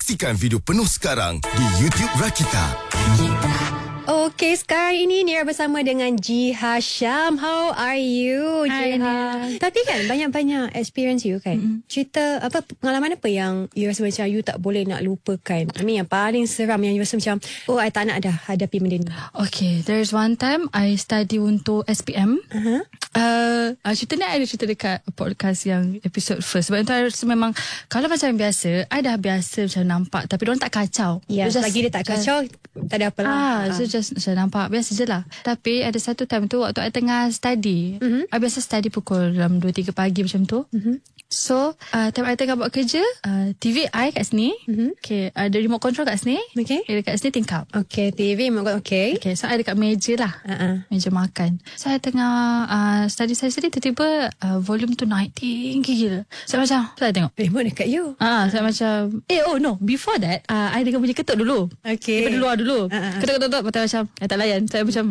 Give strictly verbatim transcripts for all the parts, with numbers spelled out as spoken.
Saksikan video penuh sekarang di YouTube Rakita. Okey, sekarang ini Nira bersama dengan Ji Hasham. How are you, Ji Hasham? Tapi kan banyak-banyak experience you kan. Mm-hmm. Cerita apa, pengalaman apa yang you rasa macam you tak boleh nak lupakan? I mean yang paling seram, yang you rasa macam oh I tak nak dah hadapi benda ni. Okay, there's one time I study untuk S P M. Uh-huh. Uh, cerita ni I ada cerita dekat podcast yang episode first. Sebab itu I rasa memang kalau macam biasa, I dah biasa macam nampak, tapi diorang tak kacau. Ya, yeah, lagi dia tak kacau, just, tak ada apa lah. Ah, so just saya nampak biasa je lah. Tapi ada satu time tu waktu I tengah study, mm-hmm. I biasa study pukul dalam dua tiga pagi macam tu. Mm-hmm. So uh, time I tengah buat kerja, uh, T V I kat sini, mm-hmm. okay, ada remote control kat sini. Okay. Dekat sini tingkap. Okay, T V remote, okay. Okay, so I dekat meja lah, uh-uh. meja makan. So I tengah uh, study-study, tiba-tiba uh, volume tu naik tinggi gila. So macam, so I tengok remote dekat you. Ah, saya macam, eh oh no, before that, uh, I dengar bunyi ketuk dulu. Okay. Daripada luar dulu. Uh-uh. Ketuk-ketuk, lepas macam, I tak layan. Saya macam,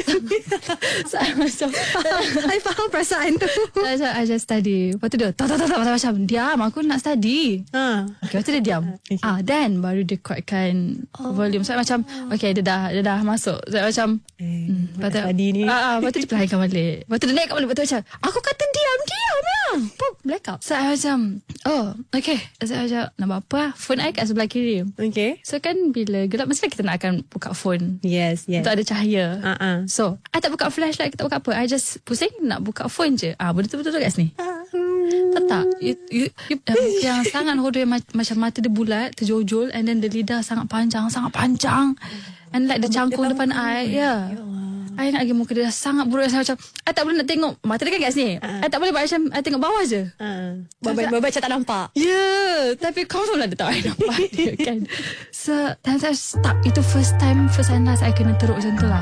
saya macam, I faham perasaan tu. Saya macam, I just study. Lepas tu dia, tak, tak, tak, tak, macam, diam, aku nak study. Uh. Okay, lepas tu dia diam. Okay. Ah, then baru dia kuatkan oh. volume. Saya macam, okay, dia dah, dia dah masuk. Saya macam, eh, hmm, lepas tu, study ni. Ah, ah, lepas tu dia pelahkan balik. Lepas tu dia naik kat balik. Lepas tu macam, aku kata diam, diam lah. Pop, blackout. Saya macam, oh, okay. Saya macam, nak buat apa lah? Phone I kat sebelah kiri. Okay. So kan bila gelap, mestilah kita nak akan buka phone. Yes, yes. Untuk ada cahaya. Uh-uh. So, I tak buka flashlight, kita tak buka apa. I just pusing nak buka phone je. Ah, benda tu betul-betul kat sini. Tak tak. You, you, you, um, yang sangat horror, yang macam mata dia bulat, terjojol, and then the lidah sangat panjang, sangat panjang. And like the cangkung depan I. Ya. Yeah. I ingat lagi muka dia dah sangat buruk. Saya macam, I tak boleh nak tengok. Mata dia kan kat sini. Uh. I tak boleh buat macam, I tengok bawah je. Uh. Bapak macam tak nampak. Ya. Yeah, tapi confirm lah dia tahu I nampak dia kan. So, time saya stuck. Itu first time, first and last I kena teruk macam tu lah.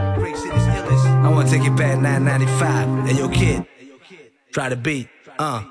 I wanna take it back nine ninety-five. Hey yo kid, try the beat. Uh.